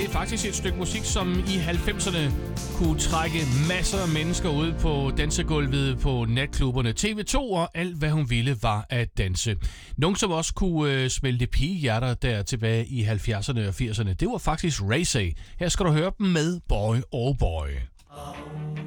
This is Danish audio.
er faktisk et stykke musik, som i 90'erne kunne trække masser af mennesker ud på dansegulvet på natklubberne. TV2 og alt, hvad hun ville, var at danse. Nogen, som også kunne smelte pigehjerter der tilbage i 70'erne og 80'erne, det var faktisk Ray Say. Her skal du høre dem med Boy Oh Boy.